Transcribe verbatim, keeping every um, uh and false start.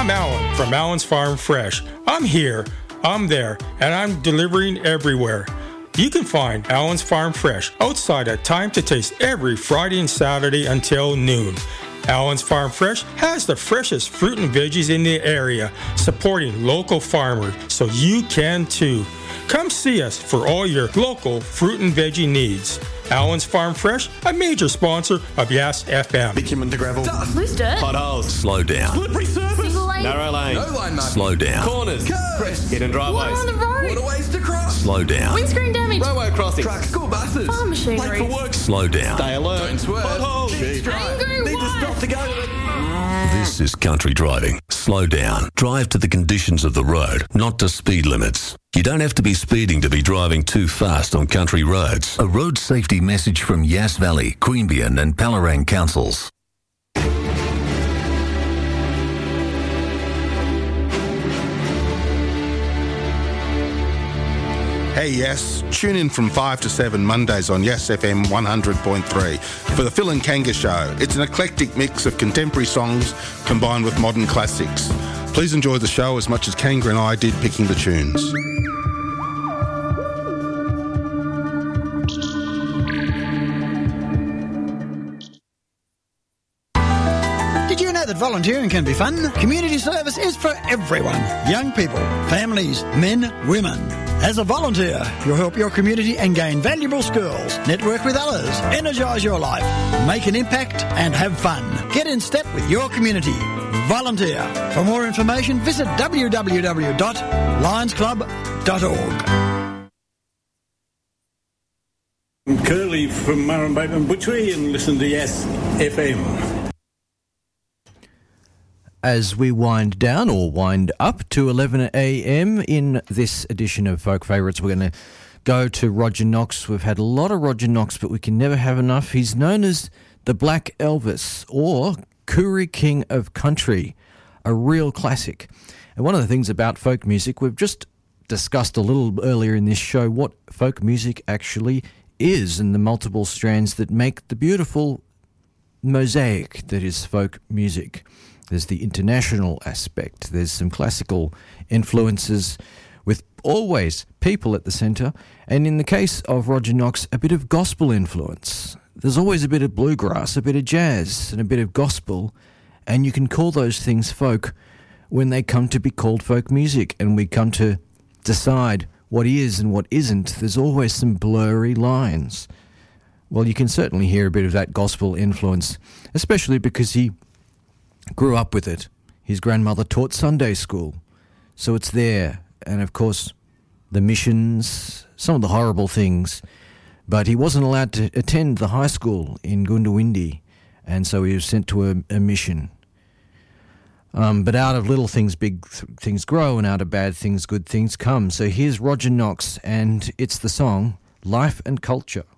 I'm Alan from Alan's Farm Fresh. I'm here, I'm there, and I'm delivering everywhere. You can find Alan's Farm Fresh outside at Time to Taste every Friday and Saturday until noon. Alan's Farm Fresh has the freshest fruit and veggies in the area, supporting local farmers, so you can too. Come see us for all your local fruit and veggie needs. Alan's Farm Fresh, a major sponsor of Yes F M. Bitumen to gravel. Dust. Loose dirt. Potholes. Slow down. Slippery surface. Single lane. Narrow lane. No line marking. Slow down. Corners. Curves. Hidden driveways. Water on the road. Waterways to cross. Slow down. Windscreen damage. Railway crossings. Trucks. School buses. Farm Late machinery. for work. Slow down. Stay alert. Don't swerve. Potholes. Cheap drive. Angry Need to wife. stop to go. This is country driving. Slow down. Drive to the conditions of the road, not to speed limits. You don't have to be speeding to be driving too fast on country roads. A road safety message from Yass Valley, Queanbeyan and Palorang councils. Hey Yes, tune in from five to seven Mondays on Yes F M one hundred point three for the Phil and Kanga Show. It's an eclectic mix of contemporary songs combined with modern classics. Please enjoy the show as much as Kanga and I did picking the tunes. Did you know that volunteering can be fun? Community service is for everyone. Young people, families, men, women. As a volunteer, you'll help your community and gain valuable skills, network with others, energise your life, make an impact and have fun. Get in step with your community. Volunteer. For more information, visit w w w dot lions club dot org. I'm Curly from Murrumbidgee and Butchery and listen to Yes F M. As we wind down or wind up to eleven a m in this edition of Folk Favourites, we're going to go to Roger Knox. We've had a lot of Roger Knox, but we can never have enough. He's known as the Black Elvis or Koori King of Country, a real classic. And one of the things about folk music, we've just discussed a little earlier in this show what folk music actually is and the multiple strands that make the beautiful mosaic that is folk music. There's the international aspect. There's some classical influences with always people at the centre. And in the case of Roger Knox, a bit of gospel influence. There's always a bit of bluegrass, a bit of jazz and a bit of gospel. And you can call those things folk when they come to be called folk music. And we come to decide what is and what isn't. There's always some blurry lines. Well, you can certainly hear a bit of that gospel influence, especially because he grew up with it. His grandmother taught Sunday school, so it's there. And of course, the missions, some of the horrible things. But he wasn't allowed to attend the high school in Goondiwindi, and so he was sent to a, a mission. Um, but out of little things, big th- things grow, and out of bad things, good things come. So here's Roger Knox, and it's the song Life and Culture.